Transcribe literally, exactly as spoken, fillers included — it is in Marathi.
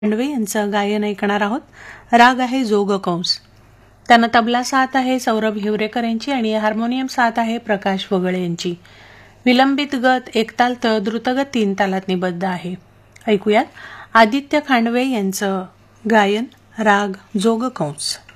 खांडवे यांचं गायन ऐकणार आहोत। राग आहे जोग कंस। त्यांना तबला साथ आहे सौरभ हिवरेकर यांची आणि हार्मोनियम साथ आहे प्रकाश वगळे यांची। विलंबित गत एक ताल तर द्रुतगत तीन तालात निबद्ध आहे। ऐकूयात आदित्य खांडवे यांचं गायन राग जोग कंस।